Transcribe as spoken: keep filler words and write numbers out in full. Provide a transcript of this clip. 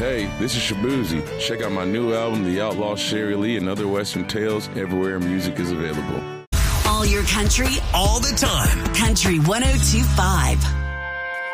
Hey, this is Shabuzi. Check out my new album, The Outlaw Sherry Lee and Other Western Tales, everywhere music is available. All your country, all the time. Country one oh two point five.